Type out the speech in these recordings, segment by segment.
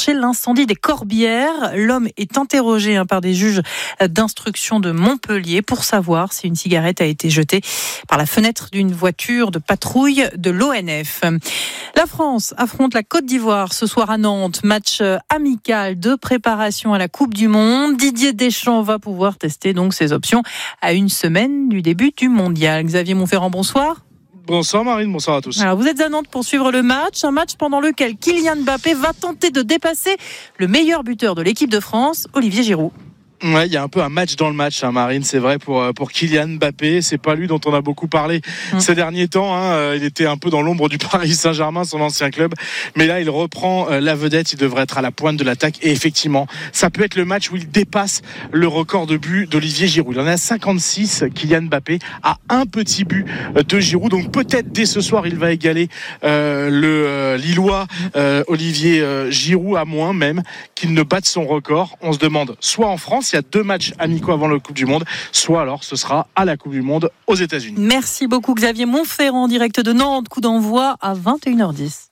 déclenché l'incendie des Corbières. L'homme est interrogé par des juges d'instruction de Montpellier pour savoir si une cigarette a été jetée par la fenêtre d'une voiture de patrouille de l'ONF. La France affronte la Côte d'Ivoire ce soir à Nantes. Match amical de préparation à la Coupe du Monde. Didier Deschamps va pouvoir tester donc ses options à une semaine du début du mondial. Xavier Montferrand, bonsoir. Bonsoir Marine, bonsoir à tous. Alors vous êtes à Nantes pour suivre le match, un match pendant lequel Kylian Mbappé va tenter de dépasser le meilleur buteur de l'équipe de France, Olivier Giroud. Ouais, il y a un peu un match dans le match, Marine, c'est vrai pour Kylian Mbappé. C'est pas lui dont on a beaucoup parlé ces derniers temps. Il était un peu dans l'ombre du Paris Saint-Germain, son ancien club. Mais là, il reprend la vedette. Il devrait être à la pointe de l'attaque. Et effectivement, ça peut être le match où il dépasse le record de buts d'Olivier Giroud. Il en a 56, Kylian Mbappé, à un petit but de Giroud. Donc peut-être dès ce soir, il va égaler le Lillois Olivier Giroud, à moins même qu'il ne batte son record. On se demande, soit en France, il y a 2 matchs amicaux avant la Coupe du Monde, soit alors ce sera à la Coupe du Monde aux États-Unis. Merci beaucoup Xavier Montferrand en direct de Nantes, coup d'envoi à 21h10.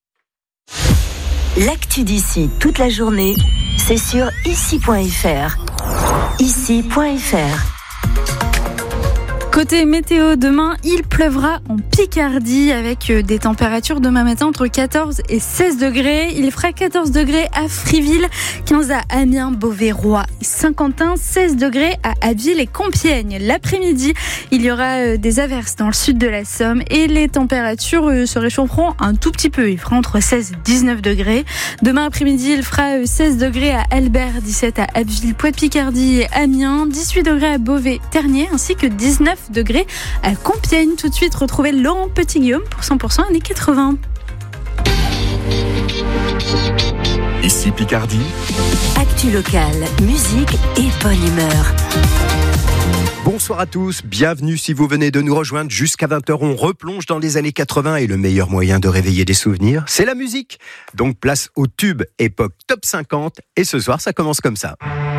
L'actu d'ici toute la journée, c'est sur ici.fr. Ici.fr. Côté météo, demain, il pleuvra en Picardie avec des températures demain matin entre 14 et 16 degrés. Il fera 14 degrés à Friville, 15 à Amiens, Beauvais, Roy et Saint-Quentin, 16 degrés à Abbeville et Compiègne. L'après-midi, il y aura des averses dans le sud de la Somme et les températures se réchaufferont un tout petit peu. Il fera entre 16 et 19 degrés. Demain après-midi, il fera 16 degrés à Albert, 17 à Abbeville, Poix-de-Picardie et Amiens, 18 degrés à Beauvais, Ternier ainsi que 19 degrés à Compiègne. Tout de suite, retrouvez Laurent Petit-Guillaume pour 100% années 80. Ici Picardie. Actu locale, musique et bonne humeur. Bonsoir à tous, bienvenue si vous venez de nous rejoindre. Jusqu'à 20h, on replonge dans les années 80 et le meilleur moyen de réveiller des souvenirs, c'est la musique. Donc place au tube époque top 50 et ce soir, ça commence comme ça.